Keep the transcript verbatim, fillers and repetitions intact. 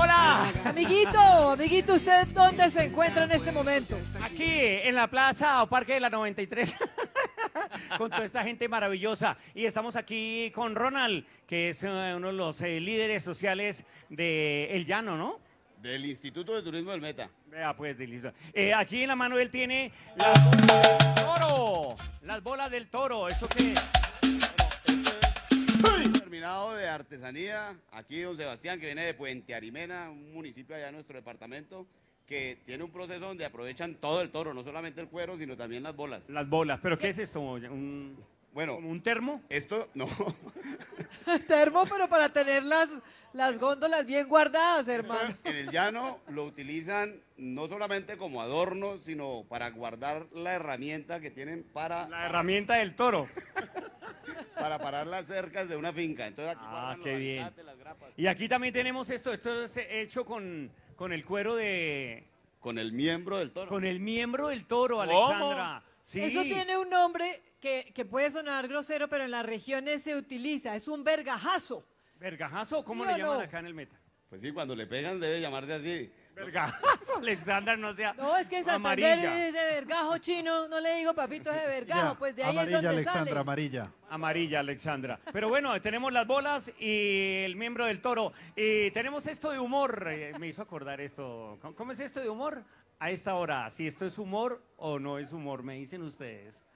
Hola. Amiguito, amiguito, ¿usted dónde se encuentra en este momento? Aquí en la plaza o parque de la noventa y tres con toda esta gente maravillosa. Y estamos aquí con Ronald, que es eh, uno de los eh, líderes sociales de El Llano, ¿no? Del Instituto de Turismo del Meta. Vea pues, de listo. Eh, aquí en la mano él tiene las bolas del toro. Las bolas del toro. ¿Eso qué es? Bueno, este es un terminado de artesanía, aquí don Sebastián, que viene de Puente Arimena, un municipio allá en nuestro departamento, que tiene un proceso donde aprovechan todo el toro, no solamente el cuero, sino también las bolas. Las bolas. ¿Pero qué es esto? ¿Un, Bueno, como un termo? esto no, Termo, pero para tener las, las góndolas bien guardadas, hermano. en el llano lo utilizan no solamente como adorno, sino para guardar la herramienta que tienen para, La herramienta del toro. para parar las cercas de una finca. Entonces aquí Ah, guardan los qué bien. alicates, las grapas. Y aquí también tenemos esto. Esto es hecho con, con el cuero de... Con el miembro del toro. Con el miembro del toro, ¿Cómo? Alexandra. Sí. Eso tiene un nombre que, que puede sonar grosero, pero en las regiones se utiliza. Es un vergajazo. ¿Vergajazo? ¿Cómo ¿Sí le o llaman no? acá en el meta? Pues sí, cuando le pegan debe llamarse así. Vergajazo, Alexandra, no sea No, es que en Santander amarilla. es de vergajo chino. No le digo papito, es de vergajo. Ya, Pues de ahí amarilla, es donde Alexandra, sale. amarilla. Amarilla, Alexandra. Pero bueno, tenemos las bolas y el miembro del toro. Y tenemos esto de humor. eh, me hizo acordar esto. ¿Cómo, cómo es esto de humor? A esta hora, si esto es humor o no es humor, me dicen ustedes.